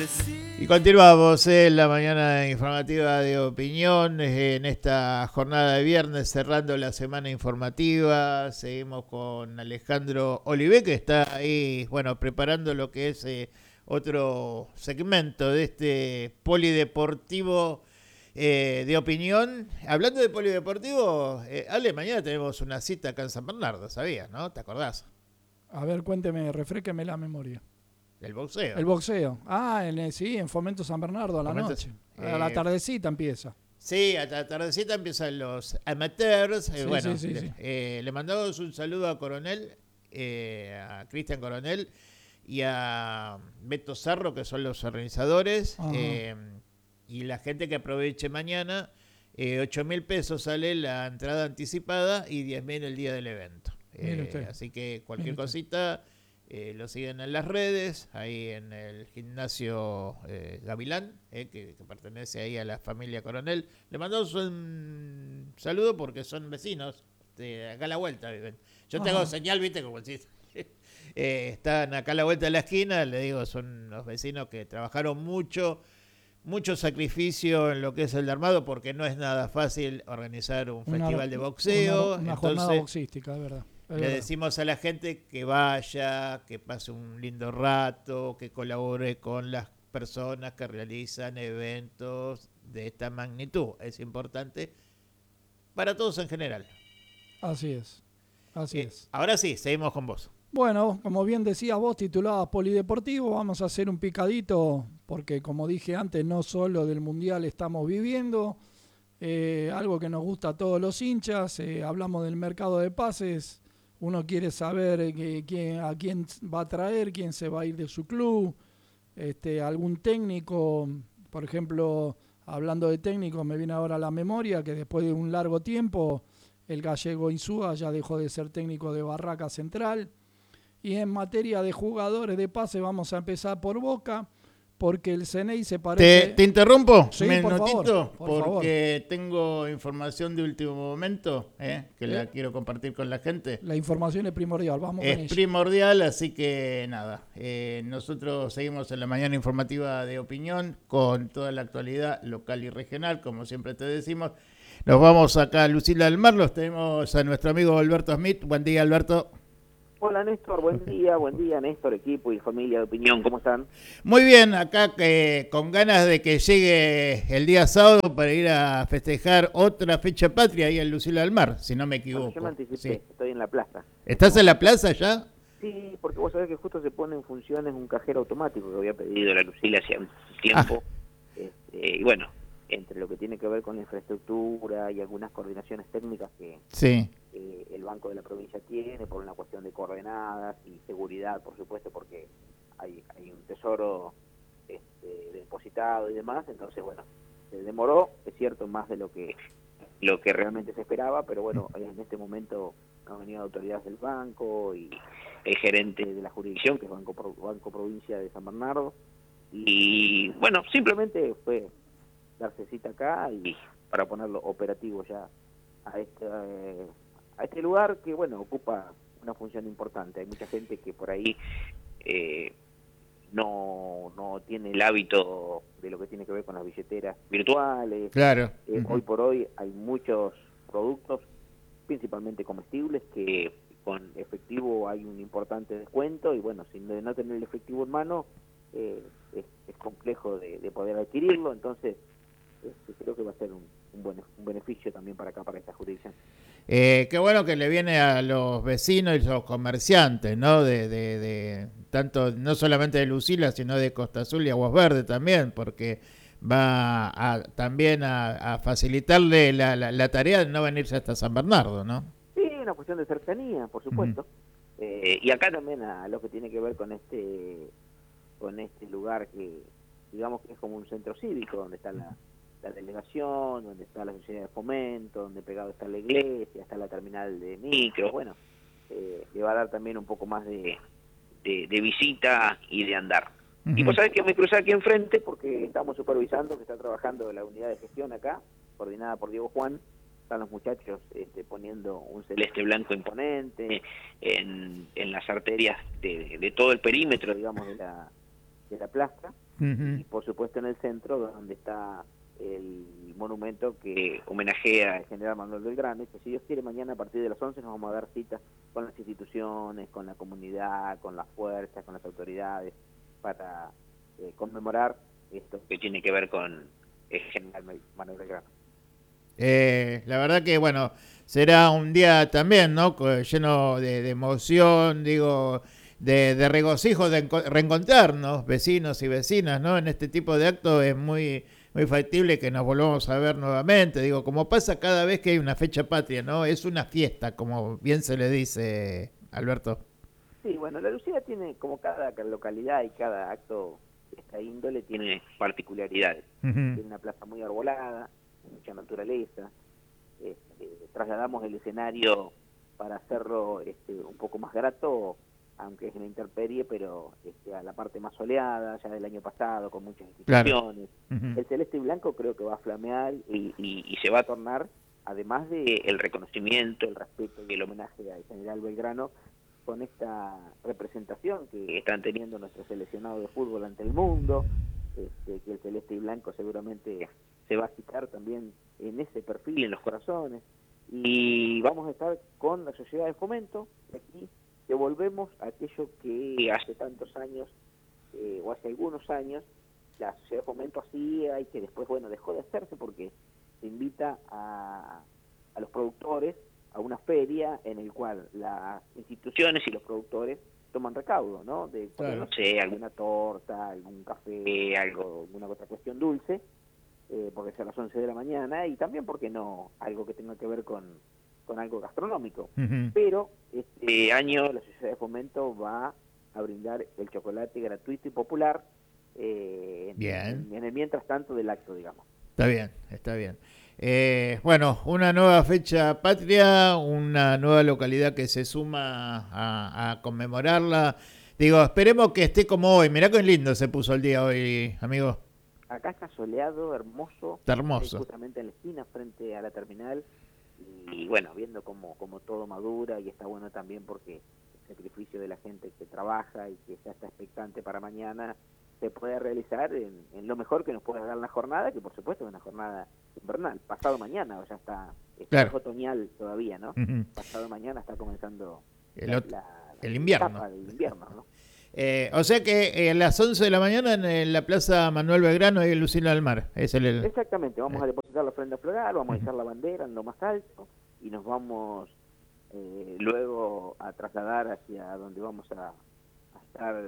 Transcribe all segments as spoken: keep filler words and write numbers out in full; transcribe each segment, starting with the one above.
Y continuamos en la mañana informativa de Opinión, en esta jornada de viernes, cerrando la semana informativa. Seguimos con Alejandro Olivé, que está ahí, bueno, preparando lo que es eh, otro segmento de este polideportivo eh, de Opinión. Hablando de polideportivo, eh, Ale, mañana tenemos una cita acá en San Bernardo, ¿sabías, no? ¿Te acordás? A ver, cuénteme, refresqueme la memoria. El boxeo. El boxeo. Ah, en, el- sí, en Fomento San Bernardo a la Fomento, noche. eh, A la tardecita empieza. Sí, a la tardecita empiezan los amateurs. Eh, Sí, bueno, sí, sí, le, sí. eh, le mandamos un saludo a Coronel, eh, a Cristian Coronel y a Beto Sarro, que son los organizadores. Ajá. eh, y la gente que aproveche mañana, eh, ocho mil pesos sale la entrada anticipada y diez mil el día del evento. Mire Eh, usted, así que mire cualquier usted. cosita, eh, lo siguen en las redes, ahí en el gimnasio eh, Gavilán, eh, que, que pertenece ahí a la familia Coronel. Le mandamos un saludo porque son vecinos, de acá a la vuelta viven. Yo tengo Ajá. señal, viste, como si eh, están acá a la vuelta de la esquina, le digo, son los vecinos que trabajaron mucho, mucho sacrificio en lo que es el armado, porque no es nada fácil organizar un Una, festival de una, boxeo. una jornada Entonces boxística, es verdad. Es le verdad. decimos a la gente que vaya, que pase un lindo rato, que colabore con las personas que realizan eventos de esta magnitud. Es importante para todos en general. Así es. Así Eh, es. ahora sí, seguimos con vos. Bueno, como bien decías vos, titulabas Polideportivo, vamos a hacer un picadito, porque como dije antes, no solo del Mundial estamos viviendo, eh, algo que nos gusta a todos los hinchas, eh, hablamos del mercado de pases, uno quiere saber eh, que- quién, a quién va a traer, quién se va a ir de su club, este, algún técnico, por ejemplo, hablando de técnicos, me viene ahora a la memoria que después de un largo tiempo el gallego Insúa ya dejó de ser técnico de Barraca Central. Y en materia de jugadores de pase vamos a empezar por Boca, porque el C N I se ¿Te, parece... te interrumpo un Sí, por favor, minutito? por favor. Porque tengo información de último momento eh, que la Eh, quiero compartir con la gente. la información es primordial, vamos con Es ella. primordial, así que nada, eh, nosotros seguimos en la mañana informativa de Opinión con toda la actualidad local y regional, como siempre te decimos. Nos vamos acá a Lucila del Mar, los tenemos a nuestro amigo Alberto Smith. Buen día, Alberto. Hola Néstor, buen día, buen día Néstor, equipo y familia de Opinión, ¿cómo están? Muy bien, acá que con ganas de que llegue el día sábado para ir a festejar otra fecha patria ahí en Lucila del Mar, si no me Bueno, yo me equivoco. anticipé, Sí. estoy en la plaza. En este ¿Estás en la momento. plaza ya? Sí, porque vos sabés que justo se pone en funciones un cajero automático que había pedido la Lucila hace un Ah, tiempo. Este, y bueno, entre lo que tiene que ver con la infraestructura y algunas coordinaciones técnicas que sí. eh, el Banco de la Provincia tiene por una cuestión de coordenadas y seguridad, por supuesto, porque hay, hay un tesoro este, depositado y demás, entonces bueno, se demoró, es cierto, más de lo que lo que realmente se esperaba, pero bueno, en este momento han venido autoridades del banco y el gerente de la jurisdicción, que es Banco, Pro- banco Provincia de San Bernardo, y bueno, simplemente fue darse cita acá y para ponerlo operativo ya a este, eh, a este lugar que, bueno, ocupa una función importante. Hay mucha gente que por ahí eh, no, no tiene el hábito de lo que tiene que ver con las billeteras virtuales. Claro. Eh, Uh-huh. hoy por hoy hay muchos productos, principalmente comestibles, que con efectivo hay un importante descuento y bueno, sin de no tener el efectivo en mano eh, es, es complejo de, de poder adquirirlo, entonces este, creo que va a ser un, un, buen, un beneficio también para acá, para esta jurisdicción. Eh, qué bueno que le viene a los vecinos y los comerciantes, ¿no? De, de, de tanto, no solamente de Lucila, sino de Costa Azul y Aguas Verdes también, porque va a, también a, a facilitarle la, la, la tarea de no venirse hasta San Bernardo, ¿no? Sí, una cuestión de cercanía, por supuesto. Uh-huh. eh, y acá también a lo que tiene que ver con este con este lugar que digamos que es como un centro cívico, donde está la, la delegación, donde está la sociedad de fomento, donde pegado está la iglesia, está la terminal de micros, bueno, eh, le va a dar también un poco más de, de, de visita y de andar. Uh-huh. Y vos sabés que me crucé aquí enfrente porque estamos supervisando, que está trabajando la unidad de gestión acá, coordinada por Diego Juan. Están los muchachos este, poniendo un celeste blanco imponente en, en las arterias de, de todo el perímetro, digamos, de la, de la plaza. Uh-huh. Y por supuesto en el centro, donde está el monumento que homenajea al general Manuel Belgrano, y que si Dios quiere mañana a partir de las once nos vamos a dar cita con las instituciones, con la comunidad, con las fuerzas, con las autoridades, para eh, conmemorar esto que tiene que ver con el general Manuel Belgrano. Eh, la verdad que, bueno, será un día también, ¿no? Lleno de, de emoción, digo, de, de regocijo, de reencontrarnos, vecinos y vecinas, ¿no? En este tipo de actos es muy, muy factible que nos volvamos a ver nuevamente, digo, como pasa cada vez que hay una fecha patria, ¿no? Es una fiesta, como bien se le dice, Alberto. Sí, bueno, la Lucía tiene, como cada localidad y cada acto de esta índole, tiene particularidades. Uh-huh. Tiene una plaza muy arbolada, mucha naturaleza. Este, trasladamos el escenario para hacerlo este, un poco más grato, aunque es en la intemperie, pero este, a la parte más soleada, ya del año pasado, con muchas instituciones. Claro. Uh-huh. El celeste y blanco creo que va a flamear y, y, y se va a tornar, además del reconocimiento, el respeto y el homenaje al general Belgrano, con esta representación que están teniendo nuestros seleccionados de fútbol ante el mundo, este, que el celeste y blanco seguramente se va a fijar también en ese perfil, en los corazones, y vamos a estar con la Sociedad de Fomento, aquí devolvemos aquello que hace tantos años, eh, o hace algunos años, la Sociedad de Fomento hacía y que después, bueno, dejó de hacerse porque se invita a, a los productores a una feria en el cual las instituciones y los productores toman recaudo, ¿no? De, claro. No sé, alguna torta, algún café, algo, alguna otra cuestión dulce, eh, porque es a las once de la mañana, y también, ¿por qué no?, algo que tenga que ver con, con algo gastronómico. Uh-huh. Pero este año la Sociedad de Fomento va a brindar el chocolate gratuito y popular eh, bien. En, en el mientras tanto del acto, digamos. Está bien, está bien. Eh, bueno, una nueva fecha patria, una nueva localidad que se suma a, a conmemorarla. Digo, esperemos que esté como hoy. Mirá qué lindo se puso el día hoy, amigo. Acá está soleado, hermoso. Está hermoso. Justamente en la esquina, frente a la terminal. Y bueno, viendo como, como todo madura, y está bueno también porque el sacrificio de la gente que trabaja y que ya está expectante para mañana se puede realizar en, en lo mejor que nos pueda dar la jornada, que por supuesto es una jornada invernal. Pasado mañana, o ya está, está claro. otoñal todavía, ¿no? Uh-huh. Pasado mañana está comenzando el, la, la, el invierno. etapa del invierno, ¿no? Eh, o sea que eh, a las once de la mañana en, en la Plaza Manuel Belgrano y Lucila del Mar. Es el, el... Exactamente, vamos eh. a depositar la ofrenda floral, vamos uh-huh. a izar la bandera en lo más alto y nos vamos eh, luego a trasladar hacia donde vamos a, a estar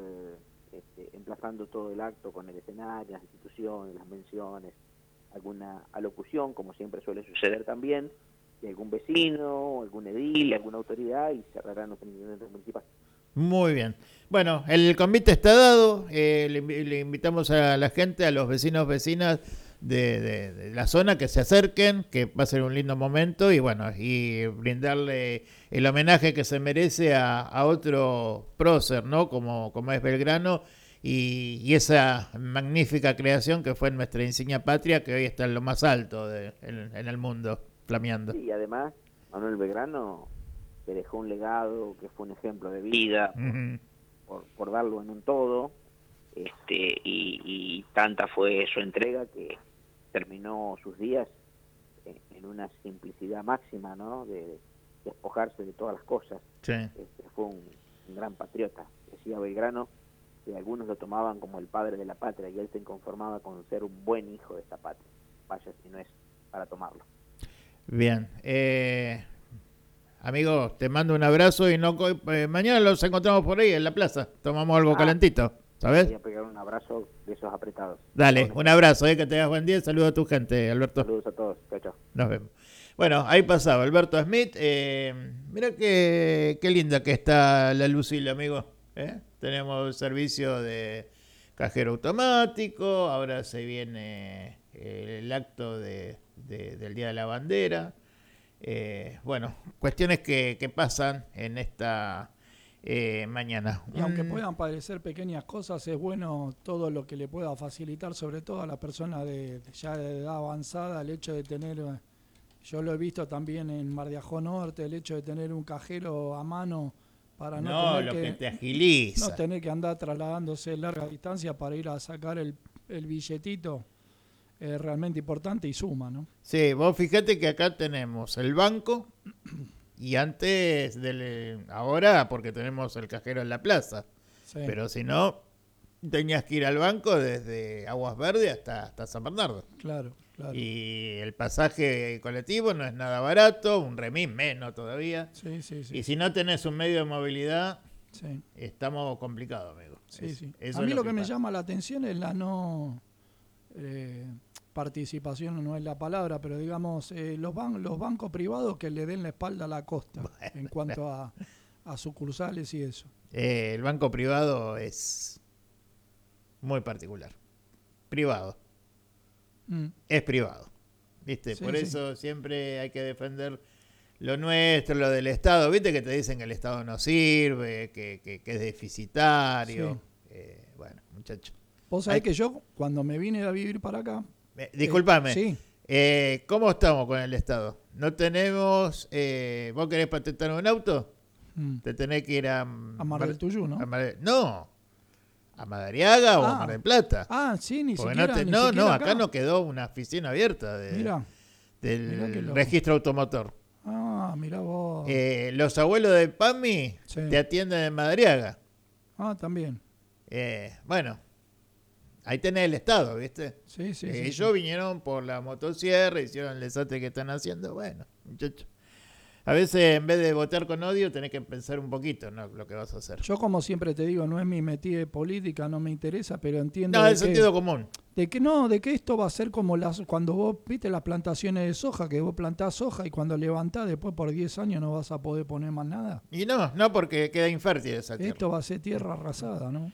este, emplazando todo el acto con el escenario, las instituciones, las menciones, alguna alocución, como siempre suele suceder también, de algún vecino, algún edil, alguna autoridad, y cerrarán los intendentes municipales. Muy bien. Bueno, el convite está dado. Eh, le, le invitamos a la gente, a los vecinos, vecinas de, de, de la zona que se acerquen, que va a ser un lindo momento y bueno, y brindarle el homenaje que se merece a, a otro prócer, ¿no? Como, como es Belgrano y, y esa magnífica creación que fue nuestra insignia patria, que hoy está en lo más alto de, en, en el mundo, flameando. Sí, y además, Manuel Belgrano que dejó un legado, que fue un ejemplo de vida, uh-huh. por, por darlo en un todo, este y, y tanta fue su entrega que terminó sus días en, en una simplicidad máxima, ¿no? De despojarse de todas las cosas. Sí. Este, fue un, un gran patriota. Decía Belgrano que algunos lo tomaban como el padre de la patria y él se conformaba con ser un buen hijo de esta patria. Vaya si no es para tomarlo. Bien. Eh... Amigo, te mando un abrazo y no eh, mañana los encontramos por ahí en la plaza. Tomamos algo ah, calentito, ¿sabes? Voy a pegar un abrazo de esos apretados. Dale, un abrazo, eh, que tengas buen día. Saludos a tu gente, Alberto. Saludos a todos. Chao, chao. Nos vemos. Bueno, ahí pasaba Alberto Smith. Eh, mira qué, qué linda que está la Lucila, amigo. ¿Eh? Tenemos servicio de cajero automático. Ahora se viene el acto de, de, del Día de la Bandera. Eh, bueno, cuestiones que, que pasan en esta eh, mañana. Y aunque puedan parecer pequeñas cosas, es bueno todo lo que le pueda facilitar, sobre todo a la persona de, de ya de edad avanzada, el hecho de tener, yo lo he visto también en Mar de Ajó Norte, el hecho de tener un cajero a mano para no, No, tener lo que, que te agiliza. no tener que andar trasladándose larga distancia para ir a sacar el, el billetito. Es realmente importante y suma, ¿no? Sí, vos fíjate que acá tenemos el banco y antes del ahora porque tenemos el cajero en la plaza. Sí. Pero si no, tenías que ir al banco desde Aguas Verdes hasta, hasta San Bernardo. Claro, claro. Y el pasaje colectivo no es nada barato, un remis menos todavía. Sí, sí, sí. Y si no tenés un medio de movilidad, sí. estamos complicados, amigo. Sí, Es- sí. eso A mí es lo que, me pasa. llama la atención es la no eh, participación, no es la palabra, pero digamos, eh, los, ban los bancos privados que le den la espalda a la costa en cuanto a, a sucursales y eso. Eh, el banco privado es muy particular. Privado. Mm. Es privado. ¿Viste? Sí, Por sí. eso siempre hay que defender lo nuestro, lo del Estado. ¿Viste que te dicen que el Estado no sirve, que, que, que es deficitario? Sí. Eh, bueno, muchachos. Vos sabés Hay- que yo, cuando me vine a vivir para acá... Eh, disculpame. eh, sí, Eh, ¿Cómo estamos con el Estado? No tenemos... Eh, ¿Vos querés patentar un auto? mm, Te tenés que ir a... a Mar del Tuyú, ¿no? a Mar- no. A Madariaga o a Ah. Mar del Plata. Ah, sí, ni Porque siquiera... no, te- ni no, siquiera no, acá no quedó una oficina abierta de- Mirá. del mirá qué loco. registro automotor. Ah, mirá vos. Eh, los abuelos de PAMI Sí. te atienden en Madariaga. Ah, también. Eh, bueno, ahí tenés el Estado, ¿viste? Sí, sí, Eh, sí, ellos sí. vinieron por la motosierra, hicieron el desastre que están haciendo. Bueno, muchachos. A veces en vez de votar con odio tenés que pensar un poquito, ¿no? Lo que vas a hacer. Yo, como siempre te digo, no es mi metida de política, no me interesa, pero entiendo No, de el que, sentido común. de que no, de que esto va a ser como las cuando vos viste las plantaciones de soja, que vos plantás soja y cuando levantás después por diez años no vas a poder poner más nada. Y no, no porque queda infértil esa tierra. Esto va a ser tierra arrasada, ¿no?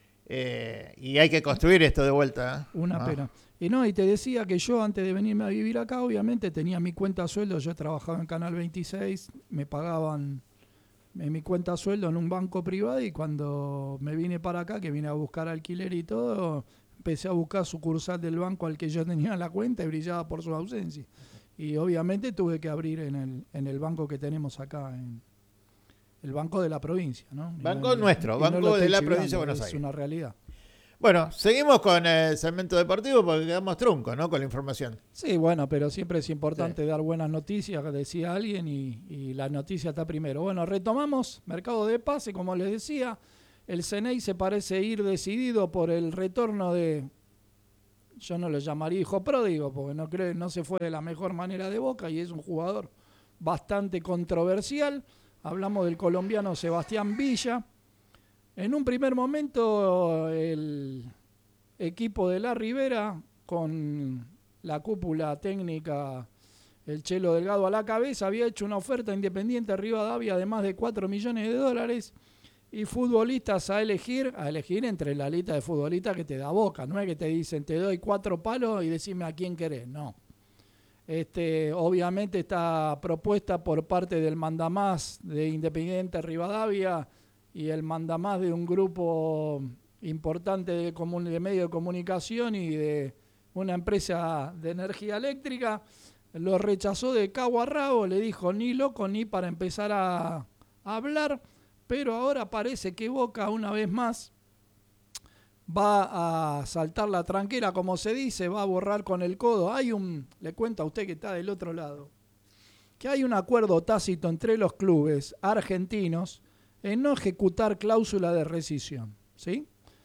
Eh, y hay que construir esto de vuelta. ¿eh? Una Ah. pena. Y no, y te decía que yo antes de venirme a vivir acá, obviamente tenía mi cuenta sueldo, yo trabajaba en Canal veintiséis, me pagaban en mi cuenta sueldo en un banco privado y cuando me vine para acá, que vine a buscar alquiler y todo, empecé a buscar sucursal del banco al que yo tenía la cuenta y brillaba por su ausencia. Y obviamente tuve que abrir en el, en el banco que tenemos acá, en el banco de la provincia, ¿no? Y Banco no- nuestro, y no banco lo estoy de la chivando, provincia de Buenos es Aires. una realidad. Bueno, seguimos con el segmento deportivo porque quedamos truncos, ¿no? Con la información. Sí, bueno, pero siempre es importante dar buenas noticias, decía alguien, y, y la noticia está primero. Bueno, retomamos mercado de pase, como les decía, el C N E I se parece ir decidido por el retorno de, yo no lo llamaría hijo pródigo, porque no creo, no se fue de la mejor manera de Boca y es un jugador bastante controversial. Hablamos del colombiano Sebastián Villa. En un primer momento, el equipo de La Ribera, con la cúpula técnica, el Chelo Delgado a la cabeza, había hecho una oferta a Independiente Rivadavia de más de cuatro millones de dólares y futbolistas a elegir, a elegir entre la lista de futbolistas que te da Boca. No es que te dicen, te doy cuatro palos y decime a quién querés, no. Este, obviamente esta propuesta por parte del mandamás de Independiente Rivadavia y el mandamás de un grupo importante de, de medios de comunicación y de una empresa de energía eléctrica, lo rechazó de cabo a rabo, le dijo ni loco ni para empezar a, a hablar, pero ahora parece que Boca una vez más va a saltar la tranquera, como se dice, va a borrar con el codo. Hay un, le cuento a usted que está del otro lado, que hay un acuerdo tácito entre los clubes argentinos en no ejecutar cláusula de rescisión, ¿sí?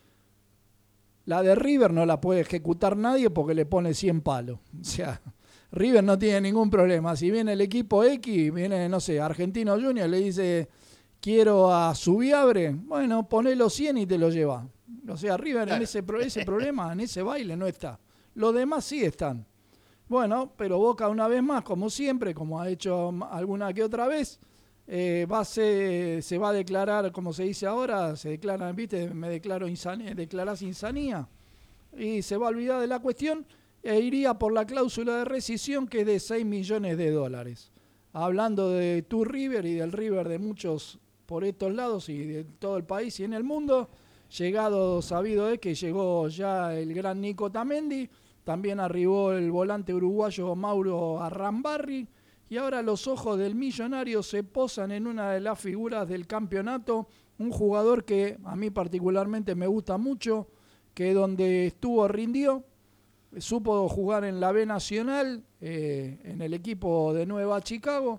La de River no la puede ejecutar nadie porque le pone cien palos. O sea, River no tiene ningún problema. Si viene el equipo X, viene, no sé, Argentino Junior, le dice, quiero a Subiabre, bueno, poné los cien y te lo lleva. O sea, River Claro. en ese, ese problema, en ese baile no está. Los demás sí están. Bueno, pero Boca una vez más, como siempre, como ha hecho alguna que otra vez, eh, va a ser, se va a declarar, como se dice ahora, se declara, viste, me declaro insanía, declarás insanía, y se va a olvidar de la cuestión e iría por la cláusula de rescisión que es de seis millones de dólares. Hablando de tu River y del River de muchos por estos lados y de todo el país y en el mundo, llegado, sabido es que llegó ya el gran Nico Tamendi, también arribó el volante uruguayo Mauro Arrambarri, y ahora los ojos del Millonario se posan en una de las figuras del campeonato, un jugador que a mí particularmente me gusta mucho, que donde estuvo rindió, supo jugar en la B Nacional, eh, en el equipo de Nueva Chicago,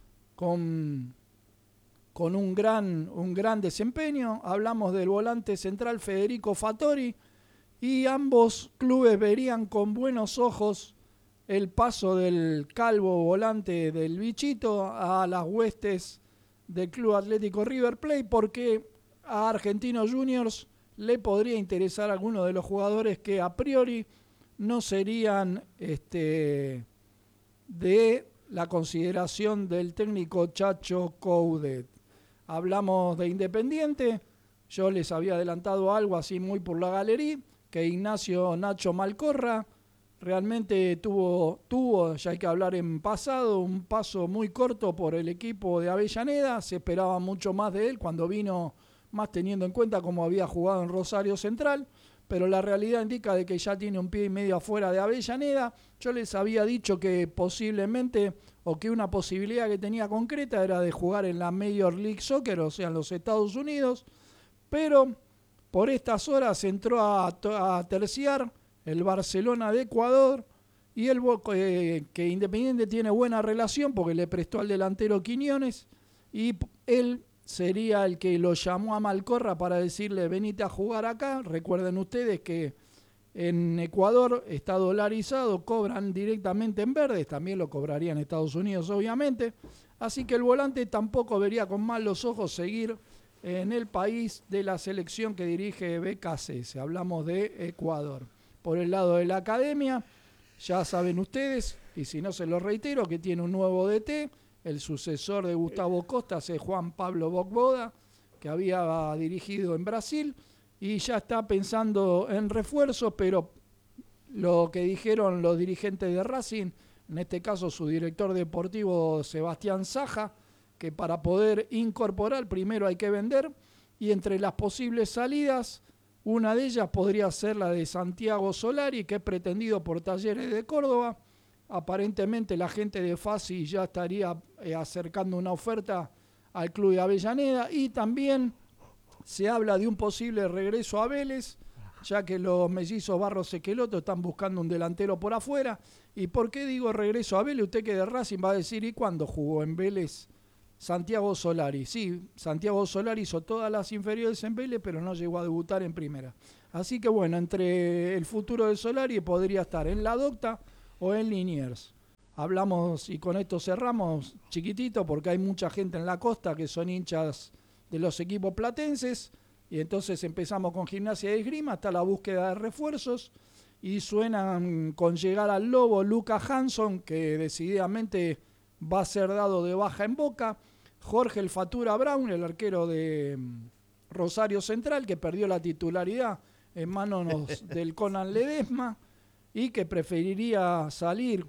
con, con un, gran, un gran desempeño. Hablamos del volante central Federico Fattori, y ambos clubes verían con buenos ojos el paso del calvo volante del Bichito a las huestes del Club Atlético River Plate, porque a Argentinos Juniors le podría interesar a alguno de los jugadores que a priori no serían este, de la consideración del técnico Chacho Coudet. Hablamos de Independiente, yo les había adelantado algo así muy por la galería, que Ignacio Nacho Malcorra realmente tuvo, tuvo, ya hay que hablar en pasado, un paso muy corto por el equipo de Avellaneda. Se esperaba mucho más de él cuando vino, más teniendo en cuenta cómo había jugado en Rosario Central, pero la realidad indica de que ya tiene un pie y medio afuera de Avellaneda. Yo les había dicho que posiblemente, o que una posibilidad que tenía concreta era de jugar en la Major League Soccer, o sea, en los Estados Unidos, pero por estas horas entró a, a terciar el Barcelona de Ecuador, y el eh, que Independiente tiene buena relación porque le prestó al delantero Quiñones, y él sería el que lo llamó a Malcorra para decirle venite a jugar acá. Recuerden ustedes que en Ecuador está dolarizado, cobran directamente en verdes, también lo cobraría en Estados Unidos obviamente, así que el volante tampoco vería con malos ojos seguir en el país de la selección que dirige B K C S. Hablamos de Ecuador. Por el lado de la academia, ya saben ustedes, y si no se lo reitero, que tiene un nuevo D T, el sucesor de Gustavo Costas es Juan Pablo Bocboda, que había dirigido en Brasil, y ya está pensando en refuerzos, pero lo que dijeron los dirigentes de Racing, en este caso su director deportivo Sebastián Saja, que para poder incorporar primero hay que vender, y entre las posibles salidas, una de ellas podría ser la de Santiago Solari, que es pretendido por Talleres de Córdoba. Aparentemente la gente de Fassi ya estaría eh, acercando una oferta al club de Avellaneda, y también se habla de un posible regreso a Vélez, ya que los mellizos Barros Esqueloto están buscando un delantero por afuera. ¿Y por qué digo regreso a Vélez? Usted que de Racing va a decir, ¿y cuándo jugó en Vélez Santiago Solari? Sí, Santiago Solari hizo todas las inferiores en Vélez, pero no llegó a debutar en primera. Así que bueno, entre el futuro de Solari podría estar en la Docta o en Liniers. Hablamos, y con esto cerramos chiquitito, porque hay mucha gente en la costa que son hinchas de los equipos platenses, y entonces empezamos con Gimnasia de Esgrima, hasta la búsqueda de refuerzos, y suenan con llegar al Lobo Luca Hanson, que decididamente va a ser dado de baja en Boca, Jorge El Fatura Brown, el arquero de Rosario Central, que perdió la titularidad en manos del Conan Ledesma y que preferiría salir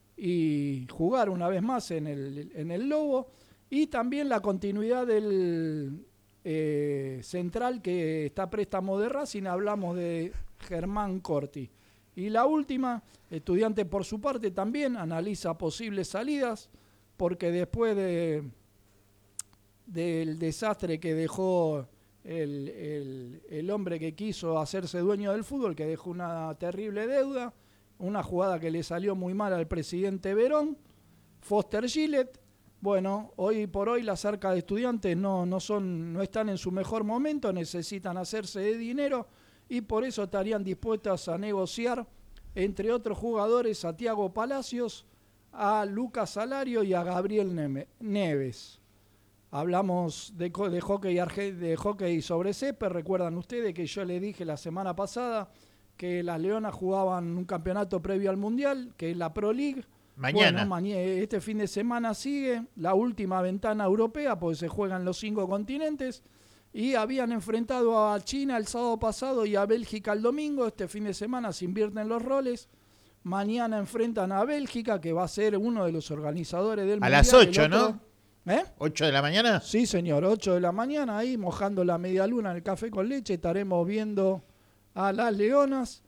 y jugar una vez más en el, en el Lobo, y también la continuidad del eh, central que está a préstamo de Racing. Hablamos de Germán Corti. Y la última, Estudiante por su parte también analiza posibles salidas, porque después de, del desastre que dejó el, el, el hombre que quiso hacerse dueño del fútbol, que dejó una terrible deuda, una jugada que le salió muy mal al presidente Verón, Foster Gillett. Bueno, hoy por hoy las arcas de Estudiantes no, no, son, no están en su mejor momento, necesitan hacerse de dinero, y por eso estarían dispuestas a negociar, entre otros jugadores, a Thiago Palacios, a Lucas Salario y a Gabriel Neves. Hablamos de, de, hockey, de hockey sobre césped. Recuerdan ustedes que yo les dije la semana pasada que las Leonas jugaban un campeonato previo al Mundial, que es la Pro League. Mañana. Bueno, este fin de semana sigue la última ventana europea, porque se juegan los cinco continentes, y habían enfrentado a China el sábado pasado y a Bélgica el domingo. Este fin de semana se invierten los roles. Mañana enfrentan a Bélgica, que va a ser uno de los organizadores del a Mundial. A las ocho, otro, ¿no? ¿Eh? ¿ocho de la mañana? Sí, señor, ocho de la mañana, ahí mojando la media luna en el café con leche, estaremos viendo a las Leonas.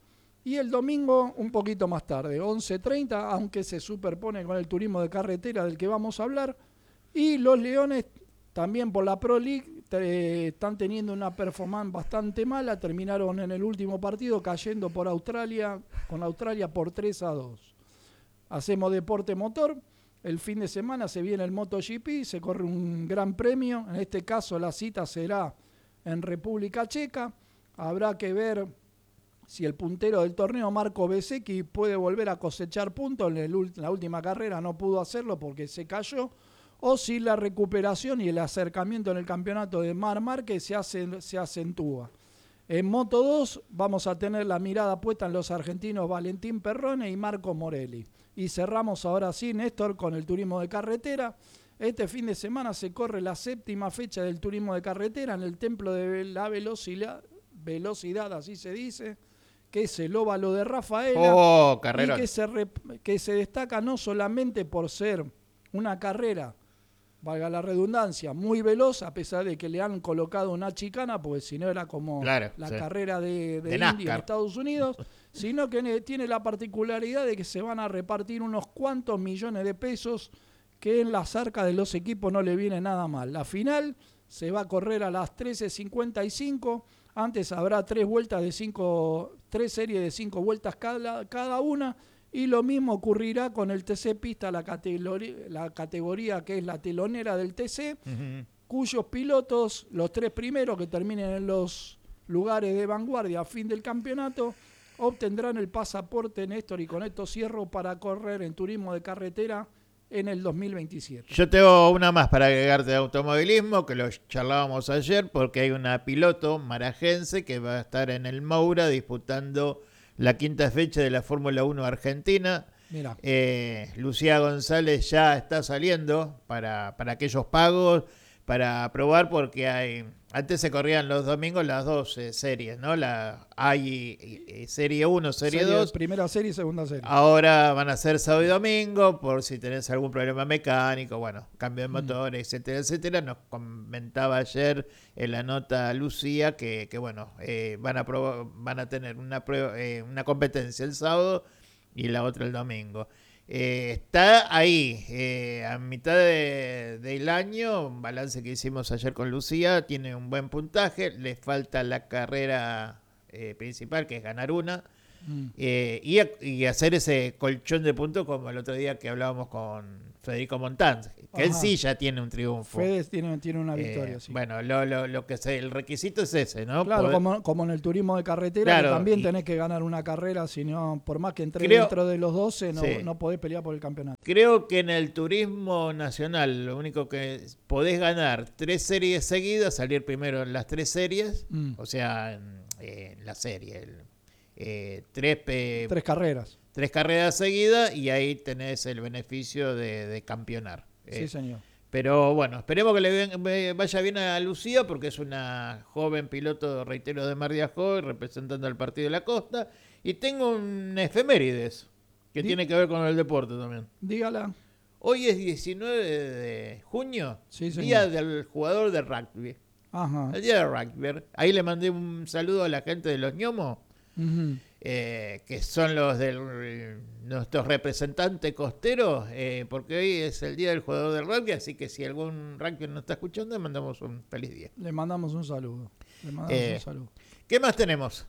Y el domingo un poquito más tarde, once treinta, aunque se superpone con el turismo de carretera del que vamos a hablar. Y los Leones también por la Pro League eh, están teniendo una performance bastante mala. Terminaron en el último partido cayendo por Australia, con Australia por tres a dos. Hacemos deporte motor. El fin de semana se viene el MotoGP, se corre un gran premio. En este caso la cita será en República Checa. Habrá que ver si el puntero del torneo, Marco Bezzecchi, puede volver a cosechar puntos. En el, la última carrera no pudo hacerlo porque se cayó. O si la recuperación y el acercamiento en el campeonato de Marc Márquez se, hace, se acentúa. En Moto dos vamos a tener la mirada puesta en los argentinos Valentín Perrone y Marco Morelli. Y cerramos ahora sí, Néstor, con el turismo de carretera. Este fin de semana se corre la séptima fecha del turismo de carretera en el Templo de la Velocidad, velocidad así se dice, que es el óvalo de Rafaela. Oh, carrera. Y que se, re, que se destaca no solamente por ser una carrera, valga la redundancia, muy veloz, a pesar de que le han colocado una chicana, porque si no era como claro, la sí. carrera de, de, de India en Estados Unidos, sino que tiene la particularidad de que se van a repartir unos cuantos millones de pesos que en las arcas de los equipos no le viene nada mal. La final se va a correr a las trece cincuenta y cinco. Antes habrá tres vueltas de cinco, tres series de cinco vueltas cada, cada una, y lo mismo ocurrirá con el T C Pista, la categoría, la categoría que es la telonera del T C, uh-huh. cuyos pilotos, los tres primeros que terminen en los lugares de vanguardia a fin del campeonato, obtendrán el pasaporte, Néstor, y con esto cierro, para correr en turismo de carretera en el dos mil veintisiete. Yo tengo una más para agregarte de automovilismo, que lo charlábamos ayer, porque hay una piloto marajense que va a estar en el Moura disputando la quinta fecha de la Fórmula uno Argentina. Mira. Eh, Lucía González ya está saliendo para, para aquellos pagos, para probar, porque hay antes se corrían los domingos las dos eh, series, ¿no? La hay eh, serie uno, serie, serie dos. Primera serie y segunda serie. Ahora van a ser sábado y domingo, por si tenés algún problema mecánico, bueno, cambio de motor, mm. etcétera, etcétera. Nos comentaba ayer en la nota Lucía que, que bueno, eh, van a probar, van a tener una prueba, eh, una competencia el sábado y la otra el domingo. Eh, está ahí, eh, a mitad de, del año, un balance que hicimos ayer con Lucía, tiene un buen puntaje, le falta la carrera eh, principal, que es ganar una, mm. eh, y, y hacer ese colchón de puntos como el otro día que hablábamos con Federico Montán, que Ajá. él sí ya tiene un triunfo. Fede tiene, tiene una victoria, eh, sí. Bueno, lo, lo, lo que se, el requisito es ese, ¿no? Claro, Poder... como, como en el turismo de carretera, claro, que también y... tenés que ganar una carrera, si no, por más que entres Creo... dentro de los doce, no, sí. no podés pelear por el campeonato. Creo que en el turismo nacional lo único que podés ganar tres series seguidas, salir primero en las tres series, mm. o sea, en, en la serie, el, eh, tres, pe... tres carreras. Tres carreras seguidas y ahí tenés el beneficio de, de campeonar. Sí, eh, señor. Pero bueno, esperemos que le vaya bien a Lucía, porque es una joven piloto, reitero, de Mar de Ajó, representando al Partido de la Costa. Y tengo un efemérides que Dí- tiene que ver con el deporte también. Dígala. Hoy es diecinueve de junio, sí, día del jugador de rugby. Ajá. El día de rugby. Ahí le mandé un saludo a la gente de los ñomos. Uh-huh. Eh, que son los de nuestros representantes costeros, eh, porque hoy es el día del jugador del rugby, así que si algún rugby nos está escuchando, le mandamos un feliz día. Le mandamos un saludo. Le mandamos eh, un saludo. ¿Qué más tenemos?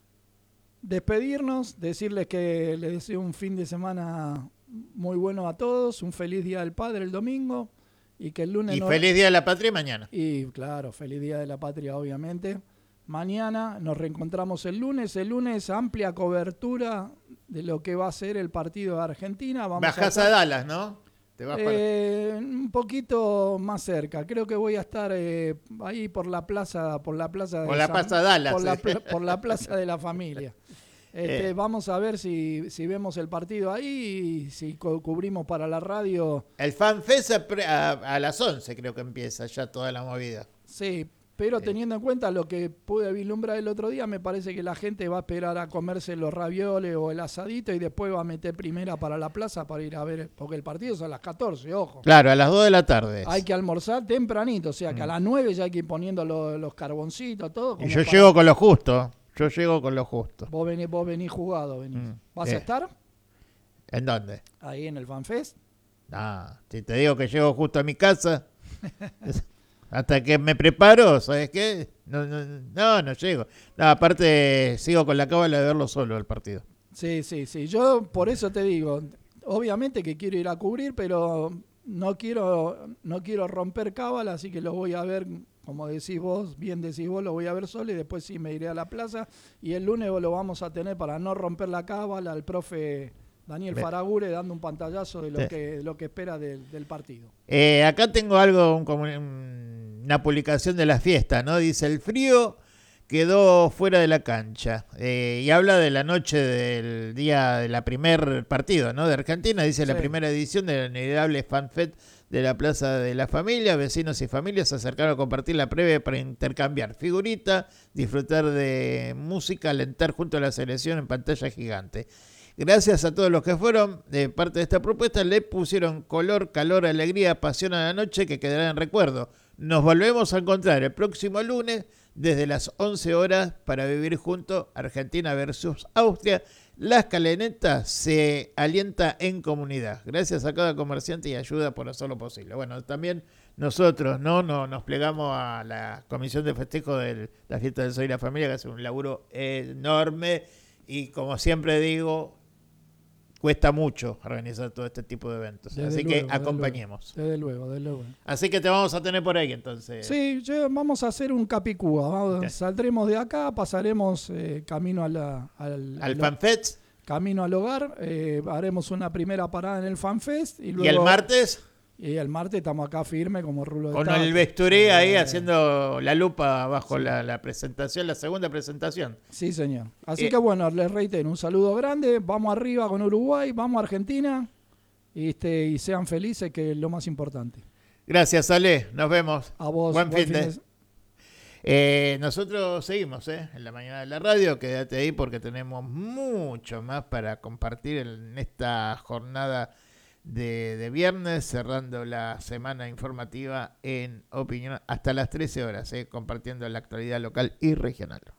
Despedirnos, decirles que les deseo un fin de semana muy bueno a todos, un feliz Día del Padre el domingo, y que el lunes... Y no... feliz Día de la Patria mañana. Y claro, feliz Día de la Patria, obviamente. Mañana nos reencontramos el lunes. El lunes amplia cobertura de lo que va a ser el partido de Argentina. Vamos Bajás a, a Dallas, ¿no? ¿Te vas eh, para... Un poquito más cerca. Creo que voy a estar eh, ahí por la plaza, por la plaza de por la San... plaza Dallas, por, sí. la, por la plaza de la familia. Este, eh. Vamos a ver si, si vemos el partido ahí y si co- cubrimos para la radio. El FanFest a, a, a las once creo que empieza ya toda la movida. Sí. Pero teniendo en cuenta lo que pude vislumbrar el otro día, me parece que la gente va a esperar a comerse los ravioles o el asadito y después va a meter primera para la plaza para ir a ver, porque el partido es a las catorce, ojo. Claro, a las dos de la tarde. Hay que almorzar tempranito, o sea que mm. a las nueve ya hay que ir poniendo los, los carboncitos, todo. Como y yo para... llego con lo justo. Yo llego con lo justo. Vos venís, vos venís jugado, venís. Mm, ¿Vas eh. a estar? ¿En dónde? Ahí en el FanFest. Ah, si te digo que llego justo a mi casa, hasta que me preparo, ¿sabes qué? No, no, no, no llego. No, aparte, sigo con la cábala de verlo solo el partido. Sí, sí, sí. Yo por eso te digo, obviamente que quiero ir a cubrir, pero no quiero, no quiero romper cábala, así que lo voy a ver, como decís vos, bien decís vos, lo voy a ver solo y después sí me iré a la plaza. Y el lunes lo vamos a tener para no romper la cábala al profe Daniel Bien. Faragure dando un pantallazo de lo, Sí. que, lo que espera del, del partido. Eh, acá tengo algo, un, como un, una publicación de la fiesta, ¿no? Dice, el frío quedó fuera de la cancha. Eh, y habla de la noche del día de la primer partido, ¿no? De Argentina. Dice, Sí. la primera edición de la inolvidable FanFest de la Plaza de la Familia. Vecinos y familias se acercaron a compartir la previa para intercambiar figuritas, disfrutar de música, alentar junto a la selección en pantalla gigante. Gracias a todos los que fueron de parte de esta propuesta, le pusieron color, calor, alegría, pasión a la noche que quedará en recuerdo. Nos volvemos a encontrar el próximo lunes desde las once horas para vivir juntos Argentina versus Austria. La escalineta se alienta en comunidad. Gracias a cada comerciante y ayuda por hacer lo posible. Bueno, también nosotros no, no nos plegamos a la comisión de festejo de la fiesta del Soy y la Familia, que hace un laburo enorme y, como siempre digo, cuesta mucho organizar todo este tipo de eventos. Desde Así luego, que acompañemos. Desde luego, desde luego. Así que te vamos a tener por ahí entonces. Sí, yo, vamos a hacer un capicúa. Vamos, Okay. Saldremos de acá, pasaremos eh, camino, a la, al, Al al- FanFest. camino al hogar, eh, haremos una primera parada en el FanFest y luego Y el martes, y el martes estamos acá firme como rulo de con tapa. el vesturí ahí Eh, haciendo la lupa bajo sí. la, la presentación, la segunda presentación. Sí, señor. Así Eh, que bueno, les reitero, un saludo grande, vamos arriba con Uruguay, vamos a Argentina y, este, y sean felices, que es lo más importante. Gracias, Ale. Nos vemos. A vos, Buen fin de- de- Eh, nosotros seguimos ¿eh? en la mañana de la radio. Quédate ahí porque tenemos mucho más para compartir en esta jornada de, de viernes, cerrando la semana informativa en Opinión hasta las trece horas, ¿eh? compartiendo la actualidad local y regional.